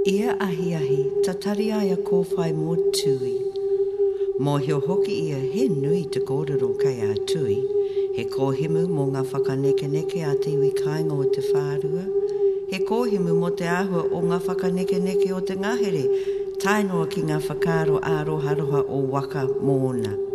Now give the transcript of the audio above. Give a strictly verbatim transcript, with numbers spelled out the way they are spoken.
Ia ahi ahi, tatari ai a kōwhai mō tui. Mō hio hoki ia he nui te kōrero kai a tui, he kōhimu mō ngā whakaneke neke a te iwi kāinga o te whārua, he kōhimu mō te āhua o ngā whakaneke neke o te ngahere, tainoa ki ngā whakaro āroha roha o waka mōna.